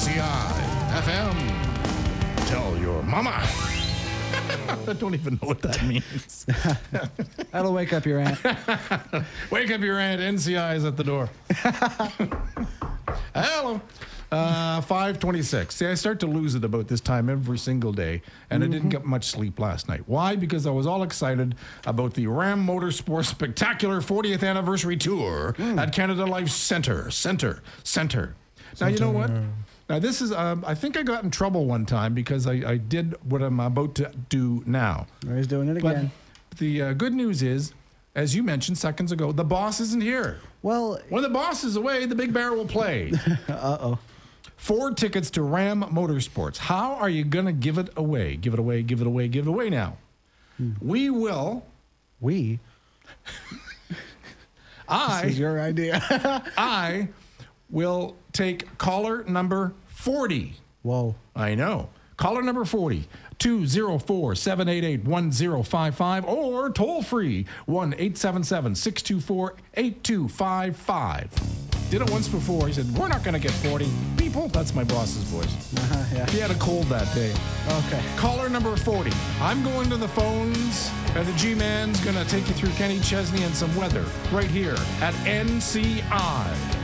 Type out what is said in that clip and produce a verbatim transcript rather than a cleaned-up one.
C I F M. Tell your mama. I don't even know what that means. That'll wake up your aunt. Wake up your aunt. N C I is at the door. Hello. Uh, five twenty-six. See, I start to lose it about this time every single day, and mm-hmm. I didn't get much sleep last night. Why? Because I was all excited about the Ram Motorsports Spectacular fortieth Anniversary Tour mm. at Canada Life Center. Center. Center. Now, you know what? Now, this is, um, I think I got in trouble one time because I, I did what I'm about to do now. He's doing it again. But the uh, good news is, as you mentioned seconds ago, the boss isn't here. Well, when the boss is away, the big bear will play. Uh-oh. Four tickets to Ram Motorsports. How are you going to give it away? Give it away, give it away, give it away now. Hmm. We will. We? I. This is your idea. I will take caller number forty. Whoa. I know. Caller number forty. two oh four, seven eight eight, one oh five five or toll free one eight seven seven, six two four, eight two five five. Did it once before. He said, we're not going to get forty people. That's my boss's voice. Uh-huh, yeah. He had a cold that day. Okay. Caller number forty. I'm going to the phones, and the G-Man's going to take you through Kenny Chesney and some weather right here at N C I.